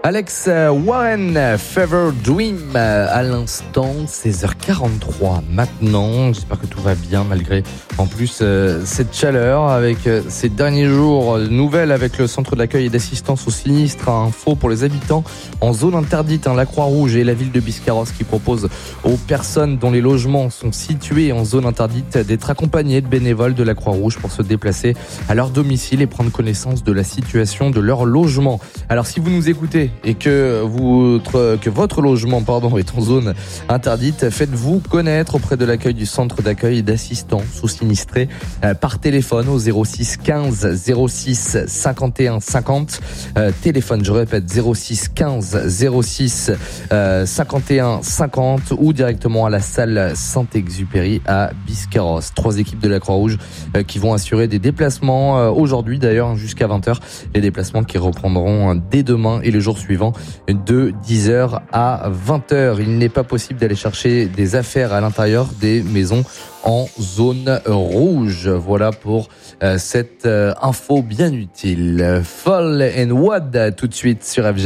Alex Warren, Fever Dream, à l'instant, 16h43 maintenant. J'espère que tout va bien malgré en plus cette chaleur avec ces derniers jours. Nouvelle avec le centre d'accueil et d'assistance aux sinistres, info pour les habitants en zone interdite. La Croix-Rouge et la ville de Biscarrosse qui proposent aux personnes dont les logements sont situés en zone interdite d'être accompagnés de bénévoles de la Croix-Rouge pour se déplacer à leur domicile et prendre connaissance de la situation de leur logement. Alors si vous nous écoutez et que votre logement est en zone interdite, faites-vous connaître auprès de l'accueil du centre d'accueil et d'assistance aux sinistrés par téléphone au 06 15 06 51 50. Téléphone, je répète, 06 15 06 51 50 ou directement à la salle Saint-Exupéry à Biscarrosse. 3 équipes de la Croix-Rouge qui vont assurer des déplacements aujourd'hui d'ailleurs jusqu'à 20h. Les déplacements qui reprendront dès demain et le jour suivant de 10h à 20h. Il n'est pas possible d'aller chercher des affaires à l'intérieur des maisons en zone rouge. Voilà pour cette info bien utile. Fall and Wad tout de suite sur FG.